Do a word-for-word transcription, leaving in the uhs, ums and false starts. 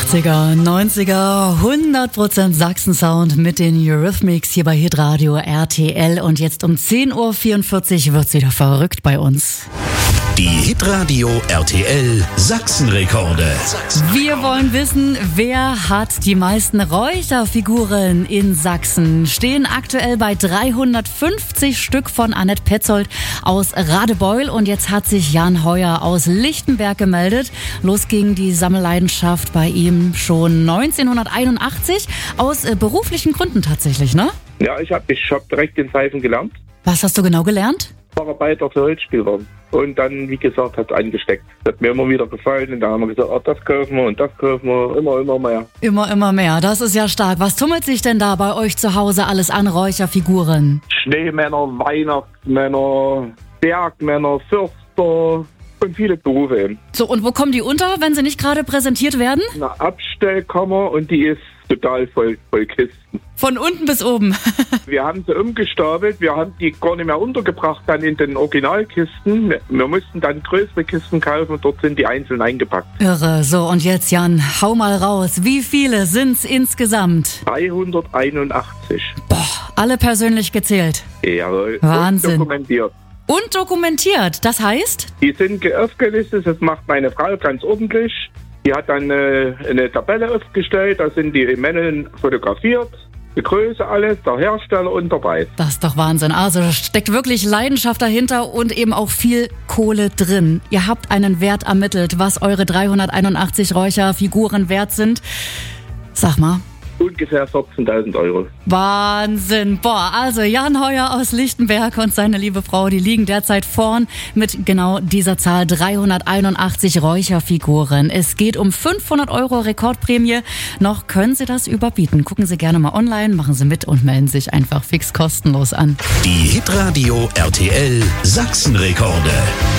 achtziger, neunziger, hundert Prozent Sachsen-Sound mit den Eurythmics hier bei Hitradio R T L. Und jetzt um zehn Uhr vierundvierzig wird's wieder verrückt bei uns. Die Hitradio R T L Sachsenrekorde. Wir wollen wissen, wer hat die meisten Räucherfiguren in Sachsen? Stehen aktuell bei dreihundertfünfzig Stück von Annette Petzold aus Radebeul. Und jetzt hat sich Jan Heuer aus Lichtenberg gemeldet. Los ging die Sammelleidenschaft bei ihm schon neunzehnhunderteinundachtzig. Aus äh, beruflichen Gründen tatsächlich, ne? Ja, ich habe ich hab direkt den Seifen gelernt. Was hast du genau gelernt? Facharbeiter für Holzspieler. Und dann, wie gesagt, hat es angesteckt. Das hat mir immer wieder gefallen. Und da haben wir gesagt, oh, das kaufen wir und das kaufen wir. Immer, immer mehr. Immer, immer mehr. Das ist ja stark. Was tummelt sich denn da bei euch zu Hause alles an Räucherfiguren? Schneemänner, Weihnachtsmänner, Bergmänner, Fürster und viele Berufe eben. So, und wo kommen die unter, wenn sie nicht gerade präsentiert werden? Eine Abstellkammer und die ist total voll, voll Kisten. Von unten bis oben. Wir haben sie umgestapelt, wir haben die gar nicht mehr untergebracht dann in den Originalkisten. Wir, wir mussten dann größere Kisten kaufen und dort sind die einzeln eingepackt. Irre. So, und jetzt Jan, hau mal raus. Wie viele sind's insgesamt? dreihunderteinundachtzig. Boah, alle persönlich gezählt. Jawohl. Wahnsinn. Und dokumentiert. Und dokumentiert. Das heißt? Die sind aufgelistet, das macht meine Frau ganz ordentlich. Die hat dann äh, eine Tabelle aufgestellt, da sind die Männchen fotografiert, die Größe, alles, der Hersteller und der Preis. Das ist doch Wahnsinn. Also da steckt wirklich Leidenschaft dahinter und eben auch viel Kohle drin. Ihr habt einen Wert ermittelt, was eure dreihunderteinundachtzig Räucherfiguren wert sind. Sag mal. Ungefähr vierzehntausend Euro. Wahnsinn. Boah, also Jan Heuer aus Lichtenberg und seine liebe Frau, die liegen derzeit vorn mit genau dieser Zahl dreihunderteinundachtzig Räucherfiguren. Es geht um fünfhundert Euro Rekordprämie. Noch können Sie das überbieten. Gucken Sie gerne mal online, machen Sie mit und melden sich einfach fix kostenlos an. Die Hitradio R T L Sachsenrekorde.